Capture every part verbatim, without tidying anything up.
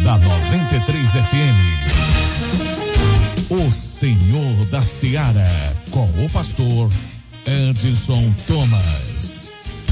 da noventa e três F M. O Senhor da Seara, com o pastor Edson Thomas.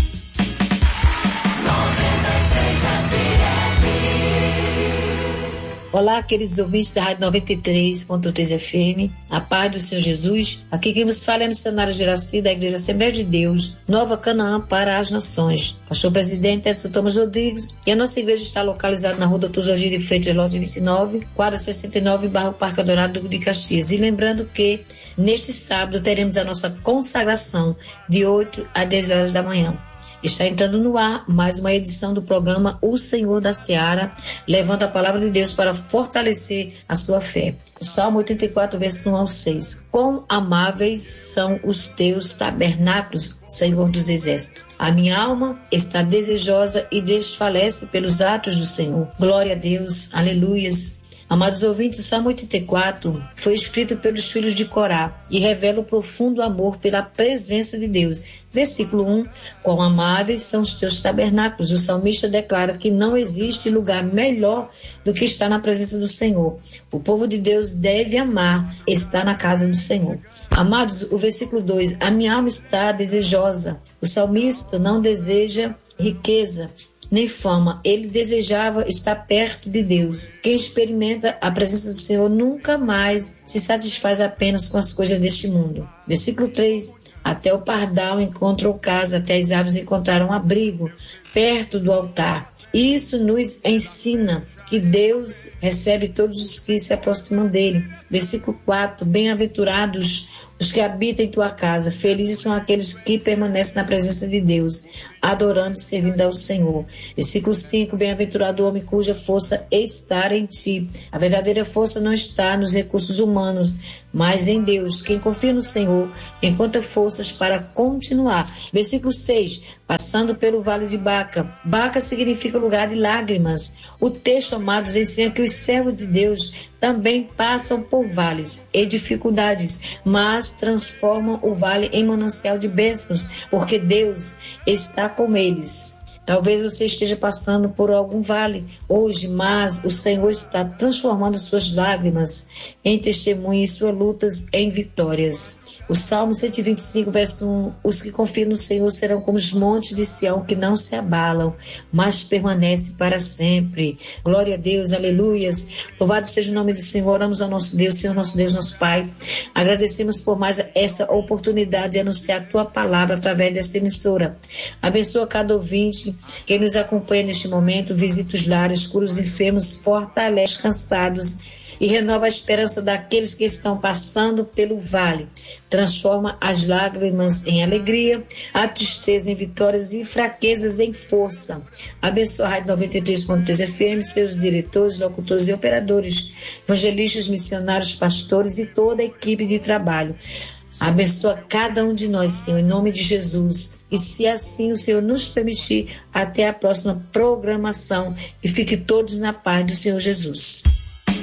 Olá, queridos ouvintes da Rádio noventa e três ponto três F M, a paz do Senhor Jesus. Aqui quem vos fala é a missionária Geraci, da Igreja Assembleia de Deus, Nova Canaã para as Nações. Pastor presidente Edson Thomas Rodrigues, e a nossa igreja está localizada na rua doutor Jorge de Freitas, lote vinte e nove, quadra sessenta e nove, bairro Parque Adorado, Duque de Caxias. E lembrando que neste sábado teremos a nossa consagração de oito a dez horas da manhã. Está entrando no ar mais uma edição do programa O Senhor da Seara, levando a palavra de Deus para fortalecer a sua fé. O Salmo oitenta e quatro, versos um ao seis. Quão amáveis são os teus tabernáculos, Senhor dos Exércitos. A minha alma está desejosa e desfalece pelos atos do Senhor. Glória a Deus, aleluias. Amados ouvintes, o Salmo oitenta e quatro foi escrito pelos filhos de Corá e revela o profundo amor pela presença de Deus. Versículo um, quão amáveis são os teus tabernáculos. O salmista declara que não existe lugar melhor do que estar na presença do Senhor. O povo de Deus deve amar estar na casa do Senhor. Amados, o versículo dois, a minha alma está desejosa. O salmista não deseja riqueza nem fama, ele desejava estar perto de Deus. Quem experimenta a presença do Senhor nunca mais se satisfaz apenas com as coisas deste mundo. Versículo três, até o pardal encontrou casa, até as aves encontraram abrigo perto do altar. Isso nos ensina que Deus recebe todos os que se aproximam dele. Versículo quatro, bem-aventurados os que habitam em tua casa, felizes são aqueles que permanecem na presença de Deus, adorando e servindo ao Senhor. Versículo cinco, bem-aventurado o homem cuja força está em ti. A verdadeira força não está nos recursos humanos, mas em Deus. Quem confia no Senhor encontra forças para continuar. Versículo seis, passando pelo vale de Baca. Baca significa lugar de lágrimas. O texto, amados, ensina que os servos de Deus também passam por vales e dificuldades, mas transformam o vale em manancial de bênçãos, porque Deus está com eles. Talvez você esteja passando por algum vale hoje, mas o Senhor está transformando suas lágrimas em testemunho e suas lutas em vitórias. O Salmo cento e vinte e cinco, verso um, os que confiam no Senhor serão como os montes de Sião que não se abalam, mas permanecem para sempre. Glória a Deus, aleluias. Louvado seja o nome do Senhor. Oramos ao nosso Deus, Senhor nosso Deus, nosso Pai. Agradecemos por mais essa oportunidade de anunciar a Tua palavra através dessa emissora. Abençoa cada ouvinte, quem nos acompanha neste momento, visita os lares, cura os enfermos, fortalece cansados e renova a esperança daqueles que estão passando pelo vale. Transforma as lágrimas em alegria, a tristeza em vitórias e fraquezas em força. Abençoa a Rádio noventa e três ponto três F M, seus diretores, locutores e operadores, evangelistas, missionários, pastores e toda a equipe de trabalho. Abençoa cada um de nós, Senhor, em nome de Jesus. E se assim o Senhor nos permitir, até a próxima programação. E fique todos na paz do Senhor Jesus.